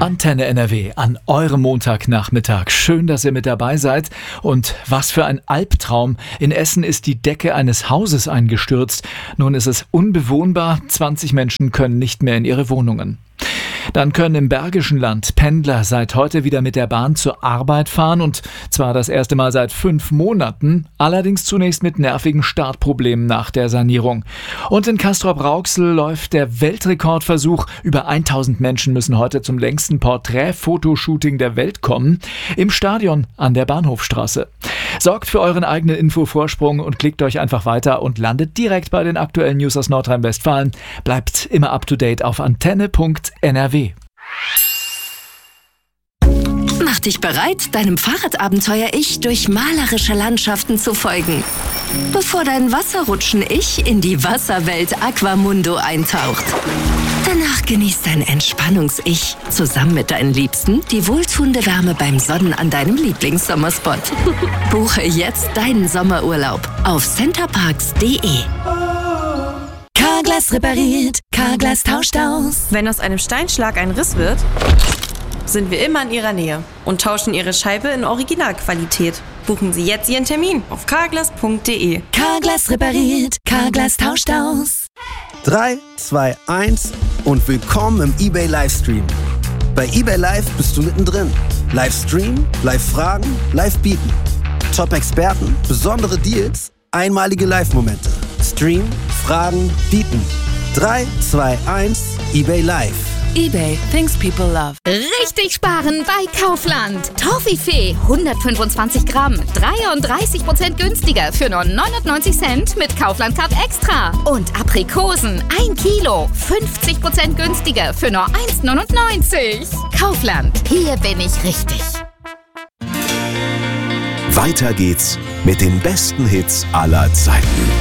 Antenne NRW an eurem Montagnachmittag. Schön, dass ihr mit dabei seid. Und was für ein Albtraum. In Essen ist die Decke eines Hauses eingestürzt. Nun ist es unbewohnbar. 20 Menschen können nicht mehr in ihre Wohnungen. Dann können im Bergischen Land Pendler seit heute wieder mit der Bahn zur Arbeit fahren, und zwar das erste Mal seit 5 Monaten, allerdings zunächst mit nervigen Startproblemen nach der Sanierung. Und in Castrop-Rauxel läuft der Weltrekordversuch. Über 1000 Menschen müssen heute zum längsten Porträtfotoshooting der Welt kommen, im Stadion an der Bahnhofstraße. Sorgt für euren eigenen Infovorsprung und klickt euch einfach weiter und landet direkt bei den aktuellen News aus Nordrhein-Westfalen. Bleibt immer up to date auf antenne.nrw. Mach dich bereit, deinem Fahrradabenteuer-Ich durch malerische Landschaften zu folgen, bevor dein Wasserrutschen-Ich in die Wasserwelt Aquamundo eintaucht. Danach genießt dein Entspannungs-Ich zusammen mit deinen Liebsten die wohltuende Wärme beim Sonnen an deinem Lieblingssommerspot. Buche jetzt deinen Sommerurlaub auf centerparks.de. Carglass repariert, Carglass tauscht aus. Wenn aus einem Steinschlag ein Riss wird, sind wir immer in Ihrer Nähe und tauschen Ihre Scheibe in Originalqualität. Buchen Sie jetzt Ihren Termin auf carglass.de. Carglass repariert, Carglass tauscht aus. 3, 2, 1 und willkommen im eBay Livestream. Bei eBay Live bist du mittendrin. Livestream, Live-Fragen, Live-Bieten. Top-Experten, besondere Deals, einmalige Live-Momente. Stream, Fragen, Bieten. 3, 2, 1, eBay Live. eBay, things people love. Richtig sparen bei Kaufland. Toffifee 125 Gramm, 33% günstiger für nur 99 Cent mit Kaufland Card Extra. Und Aprikosen 1 Kilo, 50% günstiger für nur 1,99. Kaufland, hier bin ich richtig. Weiter geht's mit den besten Hits aller Zeiten.